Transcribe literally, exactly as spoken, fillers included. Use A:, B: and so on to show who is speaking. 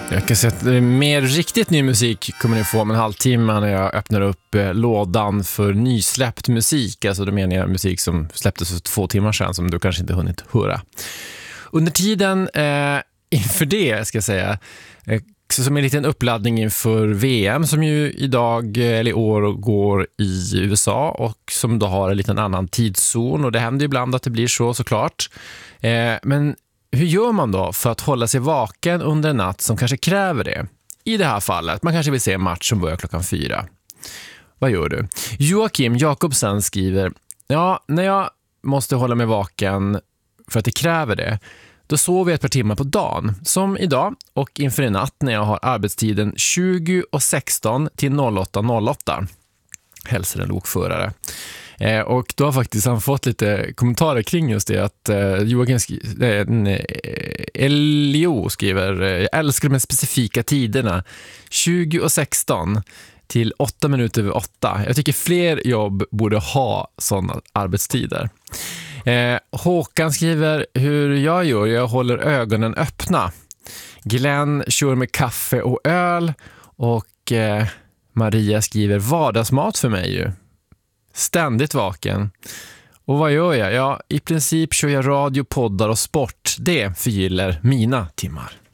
A: Jag kan säga att mer riktigt ny musik kommer ni få om en halvtimme när jag öppnar upp eh, lådan för nysläppt musik. Alltså då menar jag musik som släpptes för två timmar sedan som du kanske inte hunnit höra. Under tiden eh, inför det ska jag säga, eh, som en liten uppladdning inför V M som ju idag eller i år går i U S A och som då har en liten annan tidszon, och det händer ibland att det blir så såklart. Eh, men hur gör man då för att hålla sig vaken under en natt som kanske kräver det? I det här fallet, man kanske vill se en match som börjar klockan fyra. Vad gör du? Joakim Jakobsen skriver: ja, när jag måste hålla mig vaken för att det kräver det, då sover jag ett par timmar på dagen, som idag, och inför en natt när jag har arbetstiden tjugo och sexton till åtta noll åtta. Hälsar en lokförare. Eh, och då har faktiskt han fått lite kommentarer kring just det, att eh, Joakim skri- eh, Elio skriver: jag älskar de specifika tiderna tjugo och sexton till åtta minuter över åtta. Jag tycker fler jobb borde ha sådana arbetstider. Eh, Håkan skriver hur jag gör. Jag håller ögonen öppna. Glenn kör med kaffe och öl. Och eh, Maria skriver vardagsmat för mig ju. Ständigt vaken. Och vad gör jag? Ja, i princip kör jag radio, poddar och sport. Det förgillar mina timmar.